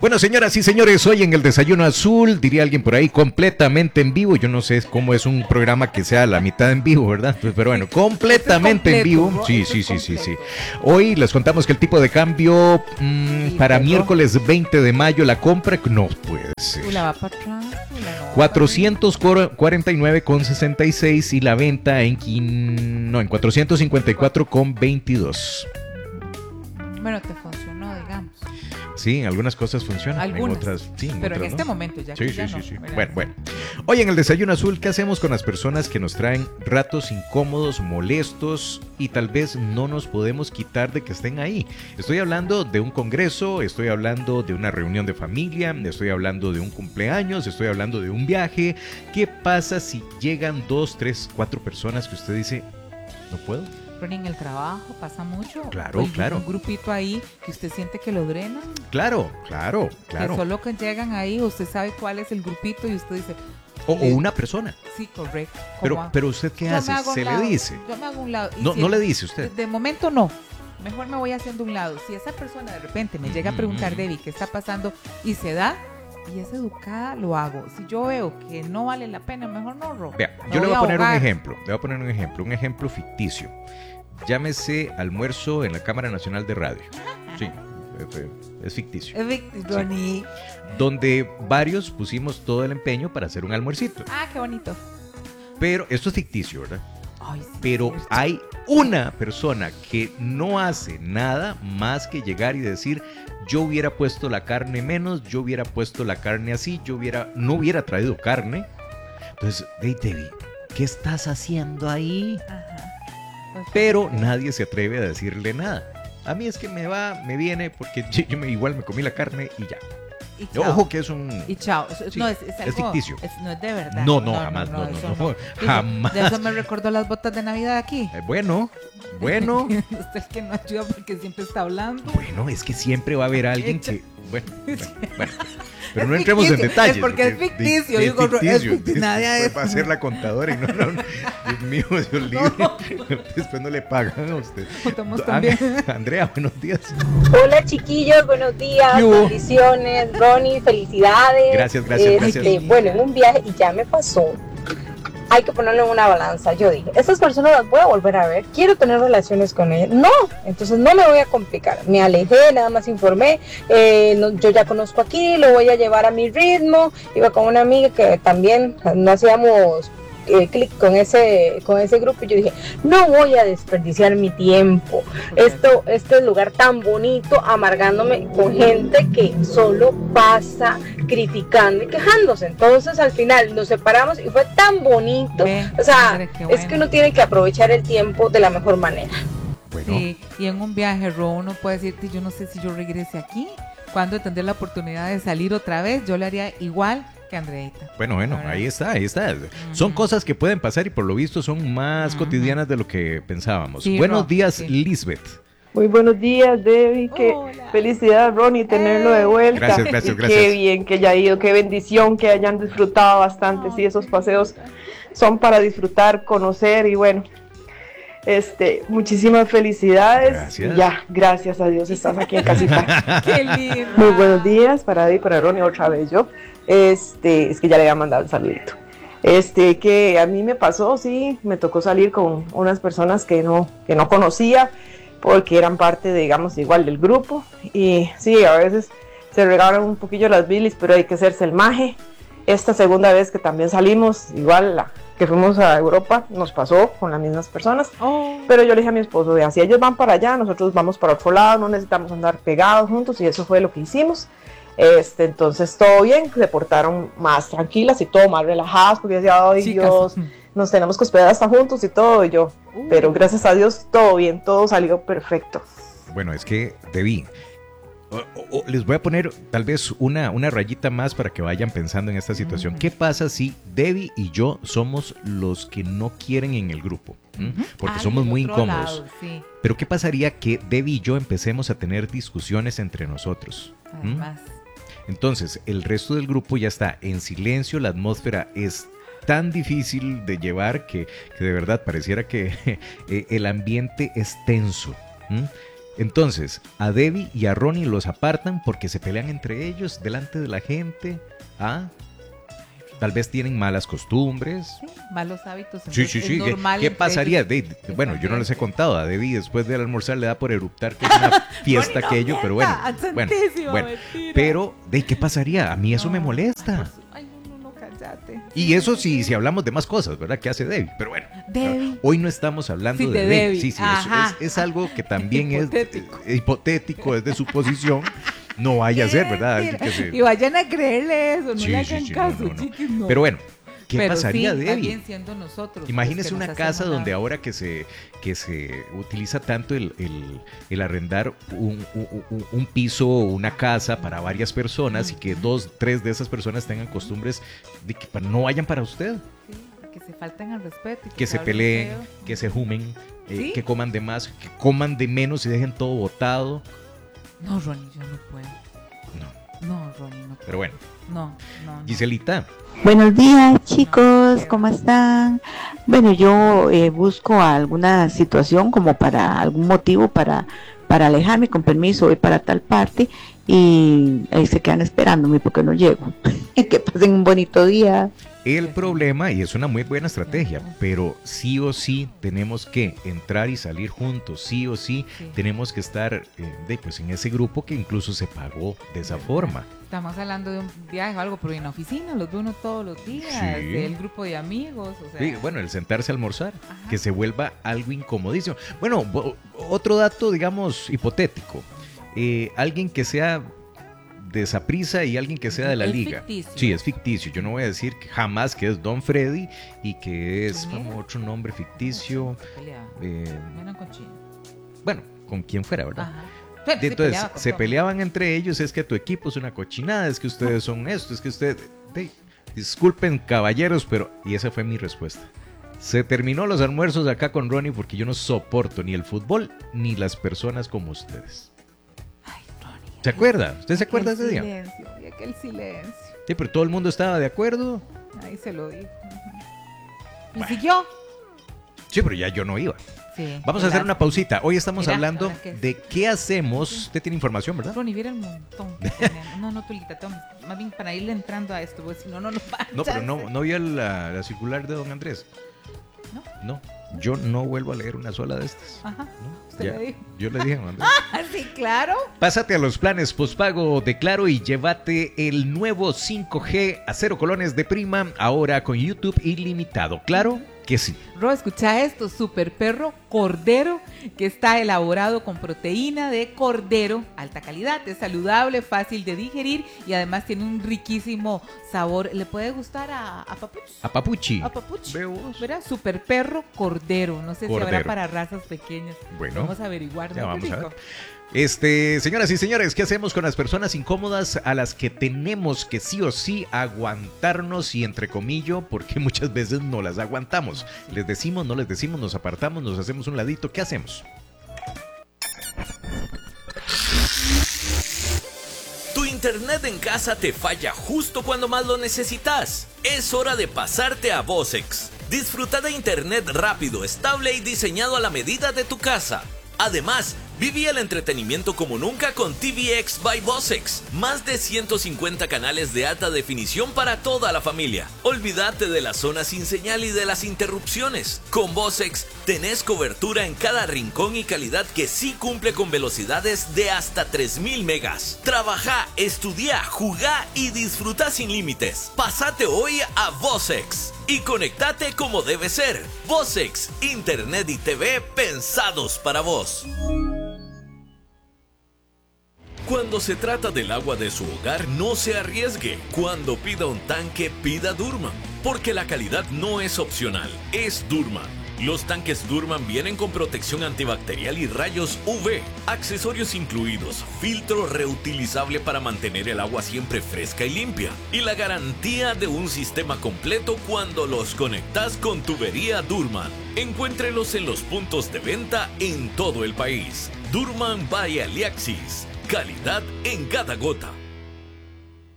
Bueno, señoras y señores, hoy en el Desayuno Azul, diría alguien por ahí, completamente en vivo. Yo no sé cómo es un programa que sea a la mitad en vivo, ¿verdad? Pues, pero bueno, completamente en vivo. ¿No? Sí. Hoy les contamos que el tipo de cambio para miércoles 20 de mayo, la compra, no puede ser. La va para atrás. 449,66 y la venta en 454,22. Bueno, te funcionó, digamos. Sí, en algunas cosas funcionan, algunas, en otras sí. Pero otras en este no. momento ya. Sí, ya sí. no, Bueno. Hoy en el Desayuno Azul, ¿qué hacemos con las personas que nos traen ratos incómodos, molestos y tal vez no nos podemos quitar de que estén ahí? Estoy hablando de un congreso, estoy hablando de una reunión de familia, estoy hablando de un cumpleaños, estoy hablando de un viaje. ¿Qué pasa si llegan 2, 3, 4 personas que usted dice, no puedo? En el trabajo pasa mucho. Claro. Un grupito ahí que usted siente que lo drenan. Claro. Que solo que llegan ahí, usted sabe cuál es el grupito y usted dice... O una persona. Sí, correcto. Pero usted ¿qué hace? ¿Se le dice? Yo me hago un lado. No le dice usted. De momento no. Mejor me voy haciendo un lado. Si esa persona de repente me llega a preguntar, Debbie, ¿qué está pasando? Y se da... Y es educada, lo hago. Si yo veo que no vale la pena, mejor no robo. Vea, yo le voy a poner un ejemplo. Un ejemplo ficticio. Llámese almuerzo en la Cámara Nacional de Radio. Sí, es ficticio. Es ficticio. Sí. Donde varios pusimos todo el empeño para hacer un almuercito. Ah, qué bonito. Pero esto es ficticio, ¿verdad? Ay, sí, pero hay una persona que no hace nada más que llegar y decir, yo hubiera puesto la carne menos, yo hubiera puesto la carne así, no hubiera traído carne. Entonces, hey, Debbie, ¿qué estás haciendo ahí? Ajá. Pero nadie se atreve a decirle nada. A mí es que me viene porque yo igual me comí la carne y ya. Ojo que es un... Y chao. Sí, no, es ficticio. No es de verdad. No, jamás. Jamás. De eso me recordó las botas de Navidad aquí. Bueno. Usted es que no ayuda porque siempre está hablando. Bueno, es que siempre va a haber alguien que... Bueno. Pero no entremos en detalles. Es porque es ficticio. Es ficticio. Nadie va a ser la contadora y no. Dios mío, Dios libre. Después no le pagan a usted. Andrea, buenos días. Hola, chiquillos, buenos días. Bendiciones, Ronnie, felicidades. Gracias. Bueno, en un viaje, y ya me pasó. Hay que ponerlo en una balanza. Yo dije, estas personas las voy a volver a ver, quiero tener relaciones con ellas. No, entonces no me voy a complicar. Me alejé, nada más informé. Yo ya conozco aquí, lo voy a llevar a mi ritmo. Iba con una amiga que también no hacíamos clic con ese grupo y yo dije, no voy a desperdiciar mi tiempo, este lugar tan bonito, amargándome con gente que solo pasa criticando y quejándose. Entonces al final nos separamos y fue tan bonito. O sea, es que uno tiene que aprovechar el tiempo de la mejor manera. Bueno. Sí, y en un viaje, uno puede decirte, yo no sé si yo regrese aquí, cuando tendré la oportunidad de salir otra vez, yo le haría igual que Andreita. Bueno, ahí está. Son cosas que pueden pasar y por lo visto son más cotidianas de lo que pensábamos. Sí, buenos días, sí. Lisbeth. Muy buenos días, Debbie. Qué felicidad, Ronnie, tenerlo de vuelta. Gracias. Qué bien que haya ido, qué bendición que hayan disfrutado bastante. Sí, esos paseos son para disfrutar, conocer y bueno. Muchísimas felicidades. Gracias. Ya, gracias a Dios estás aquí en casita. Qué lindo. Muy buenos días para Debbie, para Ronnie otra vez yo. Es que ya le había mandado el saludito. Que a mí me pasó, sí, me tocó salir con unas personas que no conocía, porque eran parte, digamos, igual del grupo. Y sí, a veces se regalan un poquillo las bilis, pero hay que hacerse el maje. Esta segunda vez que también salimos, igual que fuimos a Europa, nos pasó con las mismas personas. Pero yo le dije a mi esposo, vea, si ellos van para allá, nosotros vamos para otro lado, no necesitamos andar pegados juntos, y eso fue lo que hicimos. Entonces todo bien, se portaron más tranquilas y todo más relajadas, porque decía, ay Dios, nos tenemos que hospedar hasta juntos y todo, y yo, pero gracias a Dios todo bien, todo salió perfecto. Bueno, es que Debbie, les voy a poner tal vez una rayita más para que vayan pensando en esta situación. ¿Qué pasa si Debbie y yo somos los que no quieren en el grupo? Porque somos muy incómodos. Lado, sí. Pero ¿qué pasaría que Debbie y yo empecemos a tener discusiones entre nosotros? Además. Entonces, el resto del grupo ya está en silencio, la atmósfera es tan difícil de llevar que de verdad pareciera que el ambiente es tenso. Entonces, a Debbie y a Ronnie los apartan porque se pelean entre ellos delante de la gente. ¿Ah? Tal vez tienen malas costumbres. Sí, malos hábitos. Sí. ¿Qué pasaría? Bueno, yo no les he contado. A Debbie después del almorzar le da por eruptar que es una fiesta aquello, pero bueno. Pero, ¿qué pasaría? A mí eso me molesta. Ay, no, cállate. Y eso si hablamos de más cosas, ¿verdad? ¿Qué hace Debbie? Pero bueno, Debbie. Hoy no estamos hablando de Debbie. Sí, es algo que también es hipotético, es de suposición. No vaya a ser, ¿verdad? Y vayan a creerle eso, no le hagan caso, chiquis, no. Pero bueno, ¿qué pasaría, Debbie? Bien siendo nosotros. Imagínese una casa donde ahora que se utiliza tanto el arrendar un piso o una casa para varias personas y que 2, 3 de esas personas tengan costumbres de que no vayan para usted. Sí, que se falten al respeto. Que se peleen, que se jumen, que coman de más, que coman de menos y dejen todo botado. No, Ronnie, yo no puedo. No, Ronnie, no puedo. Pero bueno. No. Giselita. Buenos días, chicos, ¿cómo están? Bueno, yo busco alguna situación como para algún motivo para alejarme, con permiso, voy para tal parte y ahí se quedan esperándome porque no llego. Que pasen un bonito día. El problema, y es una muy buena estrategia, pero sí o sí tenemos que entrar y salir juntos, sí o sí tenemos que estar en ese grupo que incluso se pagó de esa forma. Estamos hablando de un viaje o algo, pero en la oficina los ve uno todos los días, del grupo de amigos. O sea. Sí, bueno, el sentarse a almorzar, que se vuelva algo incomodísimo. Bueno, otro dato, digamos, hipotético. Alguien que sea de Saprissa y alguien que sea de la liga. Ficticio. Sí, es ficticio. Yo no voy a decir que jamás que es Don Freddy y que es como otro nombre ficticio. Bueno, con quien fuera, ¿verdad? Bueno, entonces se peleaban entre ellos, es que tu equipo es una cochinada, es que ustedes son esto, es que ustedes... disculpen, caballeros, pero... Y esa fue mi respuesta. Se terminó los almuerzos acá con Ronnie porque yo no soporto ni el fútbol ni las personas como ustedes. ¿Se acuerda? ¿Usted se acuerda de ese día? Y aquel silencio. Sí, pero todo el mundo estaba de acuerdo. Ahí se lo dijo. ¿Y siguió? Sí, pero ya yo no iba. Sí, vamos a hacer una pausita. Hoy estamos hablando de qué hacemos. Usted tiene información, ¿verdad? Ronnie, viera el montón. No, Tulita, más bien para irle entrando a esto, porque si no, no lo va. No, pero no vio la circular de don Andrés. No. Yo no vuelvo a leer una sola de estas. Ajá. ¿No? ¿Usted le dijo? Yo le dije a Andrés. Sí, claro. Pásate a los planes postpago de Claro y llévate el nuevo 5G a 0 colones de prima, ahora con YouTube ilimitado. Claro que sí. Ro, escucha esto, Super Perro Cordero, que está elaborado con proteína de cordero, alta calidad, es saludable, fácil de digerir y además tiene un riquísimo sabor. ¿Le puede gustar a Papuchi? A Papuchi. A Papuchi. ¿Verdad? Super Perro Cordero. No sé si habrá para razas pequeñas. Bueno. Vamos a averiguar. Ya vamos a ver. Señoras y señores, ¿qué hacemos con las personas incómodas a las que tenemos que sí o sí aguantarnos y entre comillas, porque muchas veces no las aguantamos? Les decimos, no les decimos, nos apartamos, nos hacemos un ladito, ¿qué hacemos? Tu internet en casa te falla justo cuando más lo necesitas. Es hora de pasarte a Vosex. Disfruta de internet rápido, estable y diseñado a la medida de tu casa. Además, viví el entretenimiento como nunca con TVX by Vosex. Más de 150 canales de alta definición para toda la familia. Olvídate de las zonas sin señal y de las interrupciones. Con Vosex tenés cobertura en cada rincón y calidad que sí cumple con velocidades de hasta 3000 megas. Trabaja, estudia, jugá y disfruta sin límites. Pásate hoy a Vosex y conectate como debe ser. Vosex, internet y TV pensados para vos. Cuando se trata del agua de su hogar, no se arriesgue. Cuando pida un tanque, pida Durman, porque la calidad no es opcional, es Durman. Los tanques Durman vienen con protección antibacterial y rayos UV, accesorios incluidos, filtro reutilizable para mantener el agua siempre fresca y limpia, y la garantía de un sistema completo cuando los conectas con tubería Durman. Encuéntrelos en los puntos de venta en todo el país. Durman by Aliaxis. Calidad en cada gota.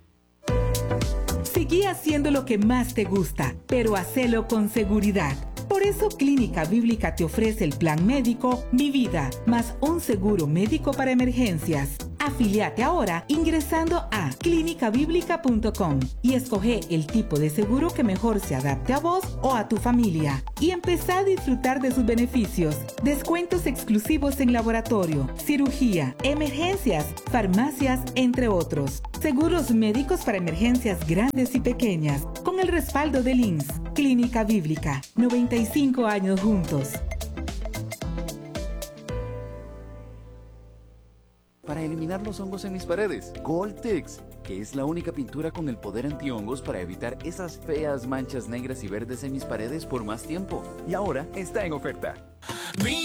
Seguí haciendo lo que más te gusta, pero hacelo con seguridad. Por eso Clínica Bíblica te ofrece el plan médico Mi Vida, más un seguro médico para emergencias. Afíliate ahora ingresando a clinicabiblica.com y escoge el tipo de seguro que mejor se adapte a vos o a tu familia y empezá a disfrutar de sus beneficios. Descuentos exclusivos en laboratorio, cirugía, emergencias, farmacias, entre otros. Seguros médicos para emergencias grandes y pequeñas, con el respaldo del INSS. Clínica Bíblica, 95 años juntos. Para eliminar los hongos en mis paredes, Goltex, que es la única pintura con el poder antihongos para evitar esas feas manchas negras y verdes en mis paredes por más tiempo. Y ahora está en oferta.